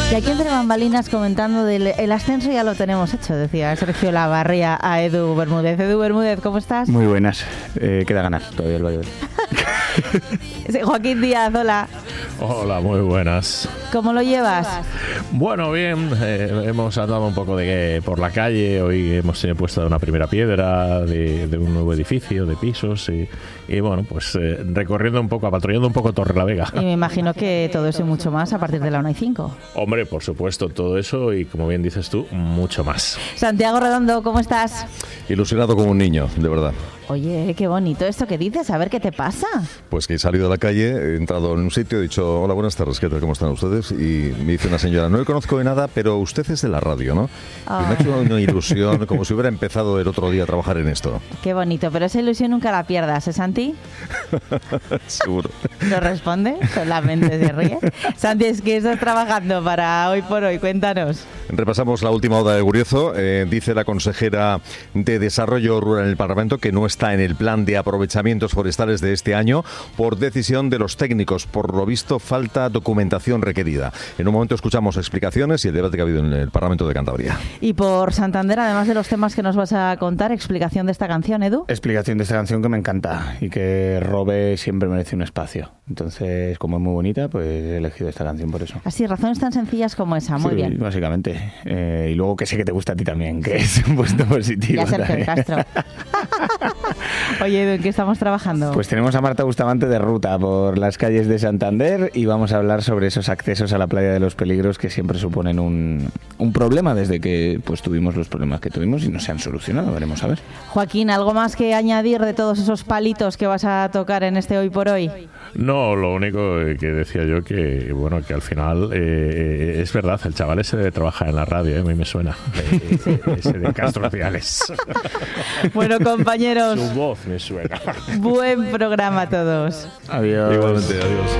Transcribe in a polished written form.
Y aquí entre bambalinas comentando el ascenso ya lo tenemos hecho, decía Sergio Lavarría a Edu Bermúdez. Edu Bermúdez, ¿cómo estás? Muy buenas. Queda ganar todavía el Valladolid. Joaquín Díaz, hola. Hola, muy buenas. ¿Cómo lo llevas? Bueno, bien, hemos andado un poco por la calle, hoy hemos puesto una primera piedra de un nuevo edificio de pisos y bueno, pues recorriendo un poco, patrullando un poco Torrelavega. Y me imagino que todo eso y mucho más a partir de la 1:05. Hombre, por supuesto, todo eso y como bien dices tú, mucho más. Santiago Redondo, ¿cómo estás? Ilusionado como un niño, de verdad. Oye, qué bonito esto que dices, a ver qué te pasa. Pues que he salido a la calle, he entrado en un sitio, he dicho, hola, buenas tardes, ¿qué tal, cómo están ustedes? Y me dice una señora, no le conozco de nada, pero usted es de la radio, ¿no? Y me ha hecho una ilusión, como si hubiera empezado el otro día a trabajar en esto. Qué bonito, pero esa ilusión nunca la pierdas, ¿eh, Santi? Seguro. ¿No responde? Solamente se ríe. Santi, es que estás trabajando para Hoy por Hoy, cuéntanos. Repasamos la última hora del Guriezo. Dice la consejera de Desarrollo Rural en el Parlamento que no está en el plan de aprovechamientos forestales de este año por decisión de los técnicos. Por lo visto, falta documentación requerida. En un momento escuchamos explicaciones y el debate que ha habido en el Parlamento de Cantabria. Y por Santander, además de los temas que nos vas a contar, explicación de esta canción, Edu. Explicación de esta canción que me encanta y que Robe siempre merece un espacio. Entonces, como es muy bonita, pues he elegido esta canción por eso. Así, razones tan sencillas como esa, muy bien. Básicamente. Y luego que sé que te gusta a ti también, que es un puesto positivo. Ya Sergio Castro. Oye, Edu, ¿en qué estamos trabajando? Pues tenemos a Marta Bustamante de ruta por las calles de Santander y vamos a hablar sobre esos accesos a la playa de los Peligros que siempre suponen un problema desde que pues tuvimos los problemas que tuvimos y no se han solucionado, veremos a ver. Joaquín, ¿algo más que añadir de todos esos palitos que vas a tocar en este Hoy por Hoy? No, lo único que decía yo que, bueno, que al final es verdad, el chaval ese debe trabajar en la radio, a mí me suena, ese de Castro Ciales. Bueno, compañeros, Su voz me suena. buen programa a todos. Adiós. Igualmente, adiós.